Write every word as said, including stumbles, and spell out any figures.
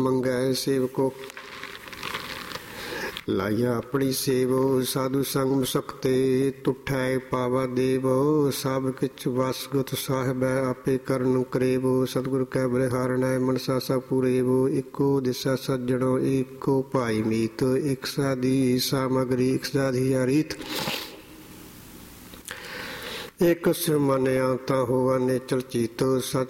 ਮੰਗੈ ਸੇਵਕੋ। ਲਾਇਆ ਆਪਣੀ ਸੇਵੋ ਸਾਧੂ ਸੰਗ ਸੁਖਤੇ, ਤੁਠੈ ਪਾਵਾ ਦੇਵੋ ਸਭ ਕਿਛ ਵਸਗੁਤ ਸਾਹਿਬੈ, ਆਪੇ ਕਰਨ ਕਰੇਵੋ। ਸਤਿਗੁਰ ਕੈ ਬਲਿਹਾਰਣੈ ਮਨਸਾ ਸਭ ਪੂਰੇਵੋ, ਇੱਕੋ ਦਿਸਾ ਸੱਜਣੋ ਇੱਕੋ ਭਾਈ ਮੀਤ, ਇਕ ਸਾਦੀ ਸਾਮਗਰੀ ਇਕ ਸਾਧੀ ਰੀਤ। ਇਕ ਸਿਰ ਮੰਨਿਆ ਤਾਂ ਹੋਆ ਨੇਚਲ ਚੀਤੋ, ਸਚ